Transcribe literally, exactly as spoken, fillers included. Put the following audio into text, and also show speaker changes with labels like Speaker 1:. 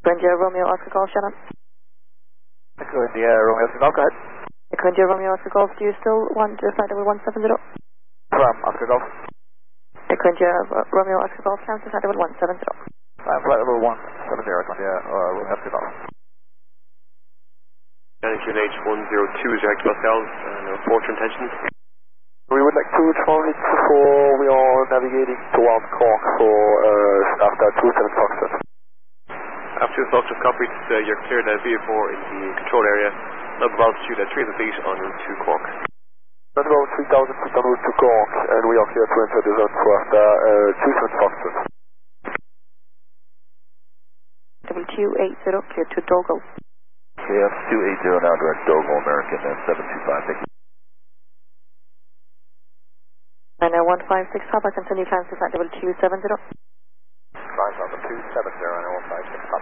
Speaker 1: India Romeo Oscar Golf, Shannon.
Speaker 2: Echo India Romeo Oscar Golf, go ahead.
Speaker 1: Echo India Romeo Oscar Golf, do you still want to flight level one seven zero?
Speaker 2: From Oscar Golf.
Speaker 1: Echo India Romeo Oscar Golf, chance to flight level one seven zero.
Speaker 2: Uh, flight level one seven zero, Echo India uh, Romeo Oscar Golf.
Speaker 3: Q N H one zero two is your active Pascals, and uh, port intentions.
Speaker 2: We would like to transmit before we are navigating towards Cork for uh, after two seven Foxtrot.
Speaker 3: After the Foxtrot copied, uh, you're cleared at V four in the control area. Level altitude at three thousand feet en route to Cork.
Speaker 2: At about three thousand feet en route to Cork, and we are clear to enter the zone for after uh, two seven Foxtrot.
Speaker 1: Double two eight zero, clear to Dogo.
Speaker 4: K F two eight zero now, direct Dogo, American, uh, seven two five, thank you.
Speaker 1: nine nine one five six, Papa, continue chance to flight level two seven zero.
Speaker 2: Flight level two seven zero, nine one five six,